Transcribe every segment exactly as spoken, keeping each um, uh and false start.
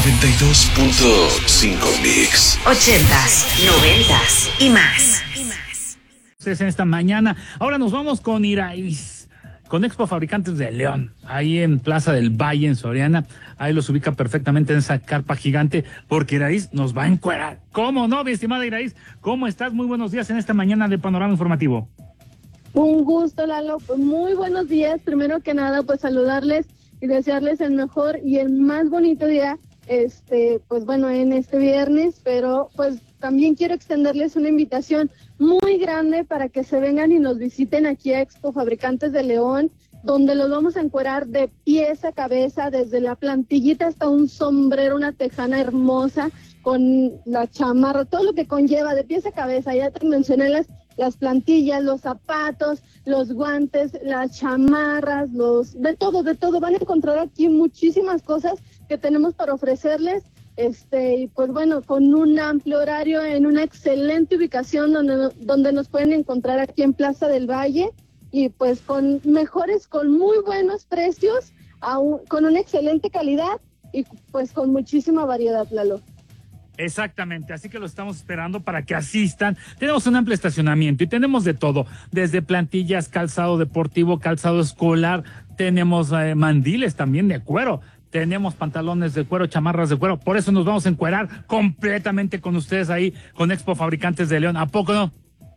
noventa y dos punto cinco Mix. Ochentas, noventas y más. En esta mañana, ahora nos vamos con Iraíz, con Expo Fabricantes de León, ahí en Plaza del Valle, en Soriana. Ahí los ubica perfectamente en esa carpa gigante, porque Iraíz nos va a encuerar. ¿Cómo no, mi estimada Iraíz? ¿Cómo estás? Muy buenos días en esta mañana de Panorama Informativo. Un gusto, Lalo. Muy buenos días. Primero que nada, pues saludarles y desearles el mejor y el más bonito día, este, pues bueno, en este viernes, pero pues también quiero extenderles una invitación muy grande para que se vengan y nos visiten aquí a Expo Fabricantes de León, donde los vamos a encuerar de pies a cabeza, desde la plantillita hasta un sombrero, una tejana hermosa, con la chamarra, todo lo que conlleva de pies a cabeza. Ya te mencioné las, las plantillas, los zapatos, los guantes, las chamarras, los de todo, de todo. Van a encontrar aquí muchísimas cosas que tenemos para ofrecerles. Este, y pues bueno, con un amplio horario, en una excelente ubicación donde, donde nos pueden encontrar aquí en Plaza del Valle, y pues con mejores, con muy buenos precios, aún, con una excelente calidad y pues con muchísima variedad, Lalo. Exactamente, así que lo estamos esperando para que asistan. Tenemos un amplio estacionamiento y tenemos de todo, desde plantillas, calzado deportivo, calzado escolar, tenemos eh, mandiles también de cuero. Tenemos pantalones de cuero, chamarras de cuero. Por eso nos vamos a encuerar completamente con ustedes ahí, con Expo Fabricantes de León. ¿A poco no?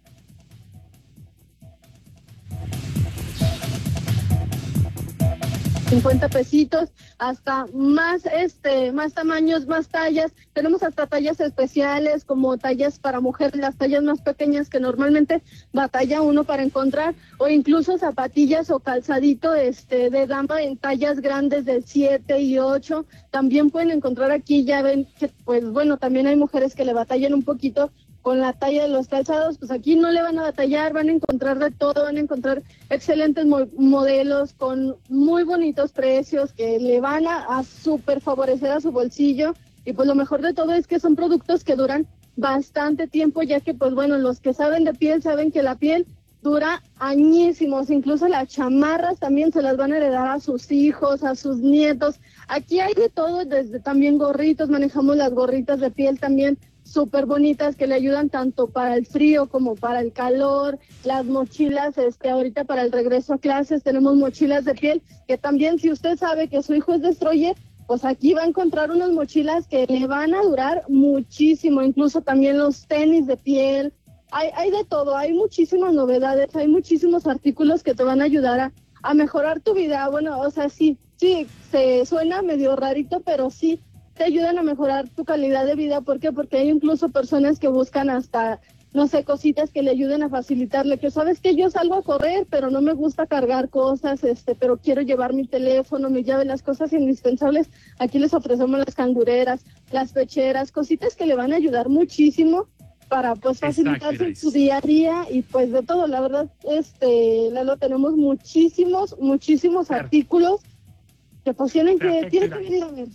cincuenta pesitos, hasta más este, más tamaños, más tallas. Tenemos hasta tallas especiales, como tallas para mujer, las tallas más pequeñas que normalmente batalla uno para encontrar, o incluso zapatillas o calzadito este de dama en tallas grandes de siete y ocho. También pueden encontrar aquí, ya ven que pues bueno, también hay mujeres que le batallan un poquito con la talla de los calzados. Pues aquí no le van a batallar, van a encontrar de todo, van a encontrar excelentes mo- modelos con muy bonitos precios que le van a, a súper favorecer a su bolsillo. Y pues lo mejor de todo es que son productos que duran bastante tiempo, ya que pues bueno, los que saben de piel saben que la piel dura añísimos. Incluso las chamarras también se las van a heredar a sus hijos, a sus nietos. Aquí hay de todo, desde también gorritos, manejamos las gorritas de piel también súper bonitas que le ayudan tanto para el frío como para el calor. Las mochilas, este, ahorita para el regreso a clases tenemos mochilas de piel que también, si usted sabe que su hijo es destroyer, pues aquí va a encontrar unas mochilas que le van a durar muchísimo. Incluso también los tenis de piel. Hay, hay de todo, hay muchísimas novedades, hay muchísimos artículos que te van a ayudar a, a mejorar tu vida. Bueno, o sea, sí, sí, se suena medio rarito, pero sí te ayudan a mejorar tu calidad de vida. ¿Por qué? Porque hay incluso personas que buscan hasta, no sé, cositas que le ayuden a facilitarle, que sabes que yo salgo a correr, pero no me gusta cargar cosas, este, pero quiero llevar mi teléfono, mi llave, las cosas indispensables. Aquí les ofrecemos las cangureras, las pecheras, cositas que le van a ayudar muchísimo para pues facilitarse su día a día, y pues de todo. La verdad, este, Lalo, tenemos muchísimos, muchísimos Perfecto. artículos que pues tienen que, tienen que venir a ver.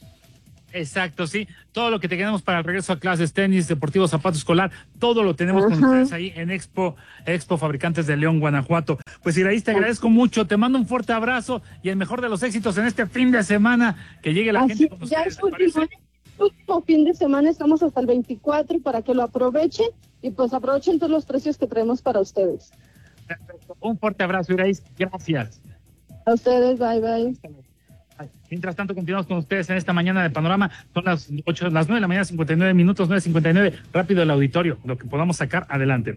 Exacto, sí. Todo lo que tenemos para el regreso a clases, tenis, deportivos, zapatos escolar, todo lo tenemos con ustedes ahí en Expo, Expo Fabricantes de León, Guanajuato. Pues Iraíz, te agradezco mucho, te mando un fuerte abrazo y el mejor de los éxitos en este fin de semana, que llegue la Así, gente con ustedes. Ya es último, último fin de semana, estamos hasta el veinticuatro para que lo aprovechen y pues aprovechen todos los precios que traemos para ustedes. Perfecto. Un fuerte abrazo, Iraíz. Gracias. A ustedes, bye, bye. Mientras tanto, continuamos con ustedes en esta mañana de Panorama. Son las ocho, las nueve de la mañana, cincuenta y nueve minutos, nueve cincuenta y nueve. Rápido el auditorio, lo que podamos sacar adelante.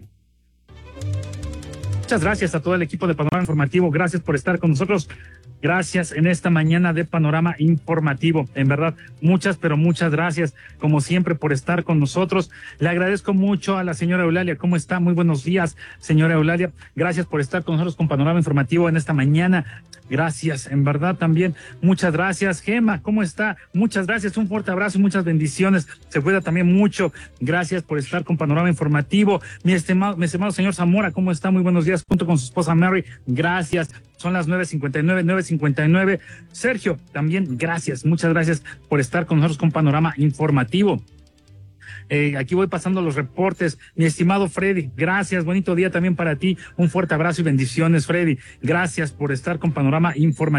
Muchas gracias a todo el equipo de Panorama Informativo. Gracias por estar con nosotros. Gracias en esta mañana de Panorama Informativo. En verdad, muchas, pero muchas gracias, como siempre, por estar con nosotros. Le agradezco mucho a la señora Eulalia. ¿Cómo está? Muy buenos días, señora Eulalia. Gracias por estar con nosotros con Panorama Informativo en esta mañana. Gracias, en verdad también. Muchas gracias. Gema, ¿cómo está? Muchas gracias. Un fuerte abrazo y muchas bendiciones. Se cuida también mucho. Gracias por estar con Panorama Informativo. Mi estimado, mi estimado señor Zamora, ¿cómo está? Muy buenos días, junto con su esposa Mary. Gracias. Son las nueve cincuenta y nueve, nueve cincuenta y nueve. Sergio, también gracias. Muchas gracias por estar con nosotros con Panorama Informativo. Eh, aquí voy pasando los reportes. Mi estimado Freddy, gracias, bonito día también para ti. Un fuerte abrazo y bendiciones, Freddy. Gracias por estar con Panorama Informativo.